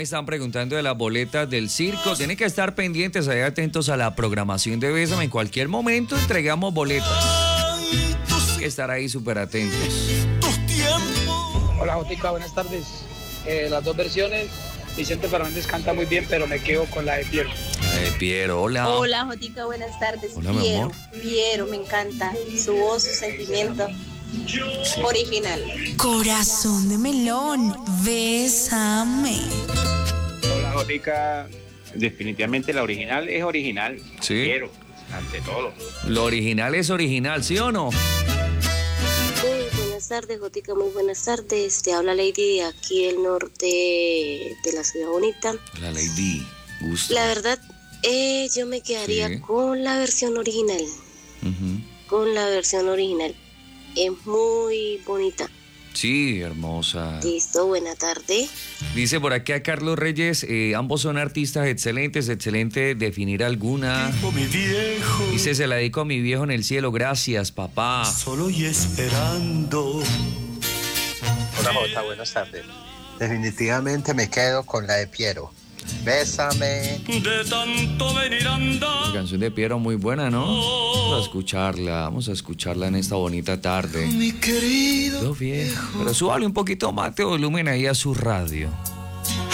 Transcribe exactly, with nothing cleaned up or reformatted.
me estaban preguntando de las boletas del circo. Tienen que estar pendientes, ahí atentos a la programación de Bésame. En cualquier momento entregamos boletas. Hay que estar ahí súper atentos. Hola, Jotica, buenas tardes. Eh, las dos versiones, Vicente Fernández canta muy bien, pero me quedo con la de Piero. La de Piero, hola. Hola, Jotica, buenas tardes. Hola, mi Piero, amor. Piero, me encanta. Su voz, su sentimiento. Sí. Original. Corazón de melón, bésame. Hola, Jotica. Definitivamente la original es original. Sí. Piero, ante todo. Lo original es original, ¿sí o no? Muy buenas tardes, Jotica, muy buenas tardes. Te habla Lady de aquí del norte de la ciudad bonita. La Lady, gusto. La verdad, eh, yo me quedaría Sí. con la versión original. Uh-huh. Con la versión original. Es muy bonita. Sí, hermosa. Listo, buena tarde. Dice por aquí a Carlos Reyes, eh, ambos son artistas excelentes, excelente definir alguna. Mi viejo, Dice, se la dedico a mi viejo en el cielo, gracias, papá. solo y esperando. Hola Jota, buenas tardes. Definitivamente me quedo con la de Piero. Bésame. De tanto venir La andando. canción de Piero muy buena, ¿no? Vamos a escucharla, vamos a escucharla en esta bonita tarde. Mi querido. Lo viejo. Pero súbale un poquito más de volumen ahí a su radio.